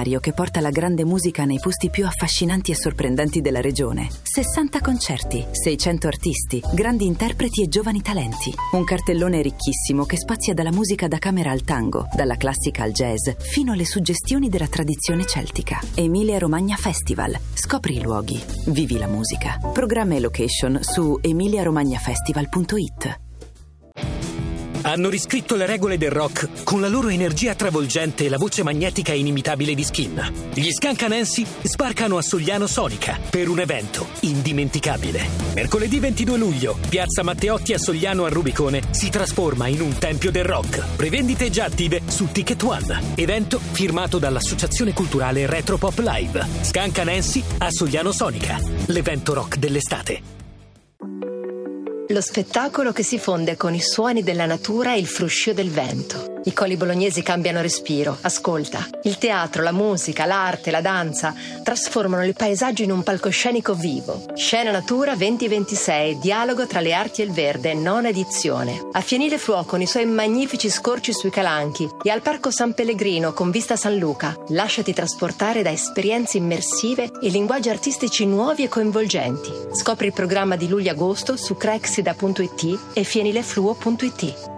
straordinario che porta la grande musica nei posti più affascinanti e sorprendenti della regione. 60 concerti, 600 artisti, grandi interpreti e giovani talenti. Un cartellone ricchissimo che spazia dalla musica da camera al tango, dalla classica al jazz, fino alle suggestioni della tradizione celtica. Emilia Romagna Festival. Scopri i luoghi, vivi la musica. Programma e location su emiliaromagnafestival.it. Hanno riscritto le regole del rock con la loro energia travolgente e la voce magnetica inimitabile di Skin. Gli Scancanensi sbarcano a Sogliano Sonica per un evento indimenticabile. Mercoledì 22 luglio, Piazza Matteotti a Sogliano al Rubicone si trasforma in un tempio del rock. Prevendite già attive su Ticket One. Evento firmato dall'Associazione Culturale Retro Pop Live. Scancanensi a Sogliano Sonica. L'evento rock dell'estate. Lo spettacolo che si fonde con i suoni della natura e il fruscio del vento. I colli bolognesi cambiano respiro. Ascolta. Il teatro, la musica, l'arte, la danza trasformano il paesaggio in un palcoscenico vivo. Scena Natura 2026, dialogo tra le arti e il verde, nona edizione. A Fienile Fluò con i suoi magnifici scorci sui calanchi e al Parco San Pellegrino con vista San Luca. Lasciati trasportare da esperienze immersive e linguaggi artistici nuovi e coinvolgenti. Scopri il programma di luglio-agosto su crexida.it e fienilefluo.it.